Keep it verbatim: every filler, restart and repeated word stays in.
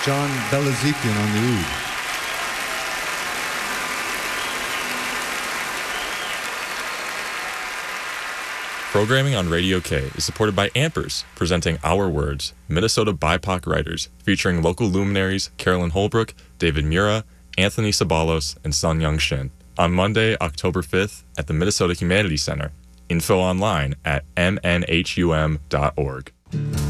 John Belazikian on the oud. Programming on Radio K is supported by Ampers, presenting Our Words, Minnesota B I P O C writers, featuring local luminaries Carolyn Holbrook, David Mura, Anthony Sabalos, and Sun Young Shin, on Monday, October fifth at the Minnesota Humanities Center. Info online at m n h u m dot org.